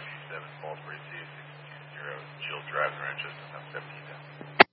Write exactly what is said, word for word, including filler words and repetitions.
ninety-seven Salisbury C six two zero. Shield drive and wrenches. I'm seventeen down.